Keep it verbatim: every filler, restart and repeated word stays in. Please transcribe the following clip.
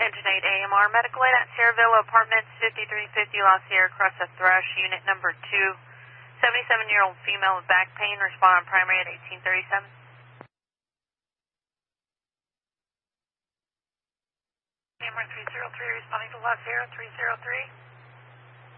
Engine eight A M R, medical aid at Sierra Villa Apartments, fifty-three fifty La Sierra, across the Thrush, unit number two. seventy-seven-year-old female with back pain, respond on primary at eighteen thirty-seven. A M R three zero three, responding to La Sierra, three zero three.